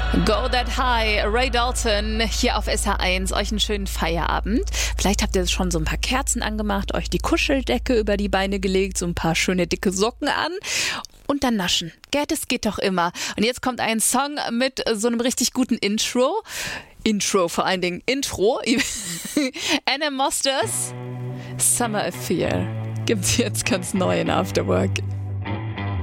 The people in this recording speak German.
Go That High, Ray Dalton, hier auf SH1. Euch einen schönen Feierabend. Vielleicht habt ihr schon so ein paar Kerzen angemacht, euch die Kuscheldecke über die Beine gelegt, so ein paar schöne dicke Socken an und dann naschen. Gerd, es geht doch immer. Und jetzt kommt ein Song mit so einem richtig guten Intro. Vor allen Dingen Intro. Anna Mosters, Summer Affair. Gibt's jetzt ganz neu in Afterwork.